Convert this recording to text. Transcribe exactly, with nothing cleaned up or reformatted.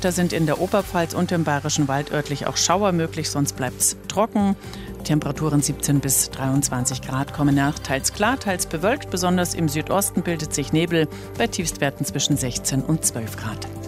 Wetter sind in der Oberpfalz und im Bayerischen Wald örtlich auch Schauer möglich, sonst bleibt es trocken. Temperaturen siebzehn bis dreiundzwanzig Grad kommen nach, teils klar, teils bewölkt. Besonders im Südosten bildet sich Nebel bei Tiefstwerten zwischen sechzehn und zwölf Grad.